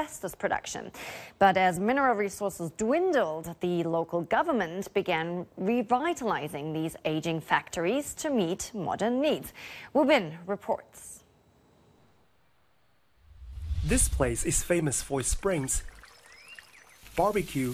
asbestos production. But as mineral resources dwindled, the local government began revitalizing these aging factories to meet modern needs. Wu Bin reports. This place is famous for its springs, barbecue,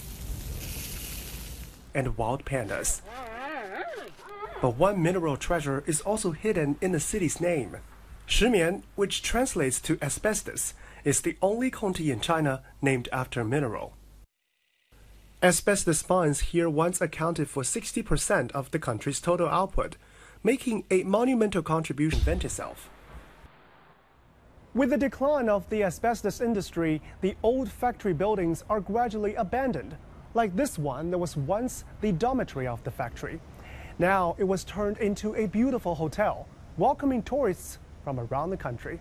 and wild pandas. But one mineral treasure is also hidden in the city's name. Shimian, which translates to asbestos, is the only county in China named after a mineral. Asbestos mines here once accounted for 60% of the country's total output, making a monumental contribution to itself. With the decline of the asbestos industry, the old factory buildings are gradually abandoned, like this one that was once the dormitory of the factory. Now it was turned into a beautiful hotel, welcoming tourists from around the country.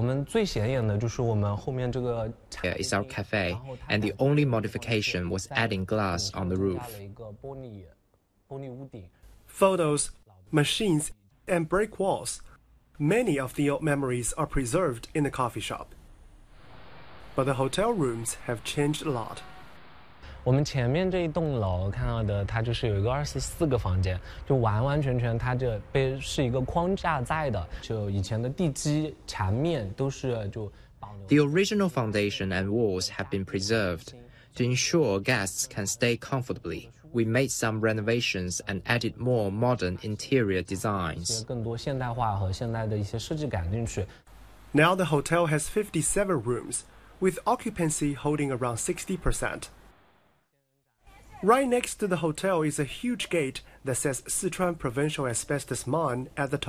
Here is our cafe, and the only modification was adding glass on the roof. Photos, machines, and brick walls. Many of the old memories are preserved in the coffee shop. But the hotel rooms have changed a lot. 我们前面这一栋楼看到的，它就是有一个24个房间，就完完全全它这是一个框架在的，就以前的地基墙面都是就保留。 The original foundation and walls have been preserved. To ensure guests can stay comfortably, we made some renovations and added more modern interior designs. 更多现代化和现代的一些设计感进去。 Now the hotel has 57 rooms, with occupancy holding around 60%. Right next to the hotel is a huge gate that says Sichuan Provincial Asbestos Mine at the top.